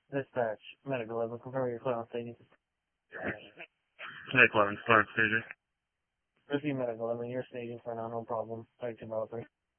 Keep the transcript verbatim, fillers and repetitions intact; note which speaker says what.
Speaker 1: Dispatch, Medical eleven, confirm your clearance staging.
Speaker 2: Nick eleven, start staging.
Speaker 1: Receive Medical eleven, you're staging for an unknown problem. Type two oh three.